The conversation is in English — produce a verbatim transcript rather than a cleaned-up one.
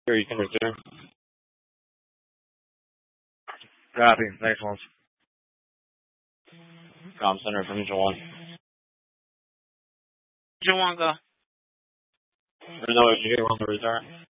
Here, you can return. Copy. Next one. Com center from Jawan. Jawan, go. Or no, if you hear on the return.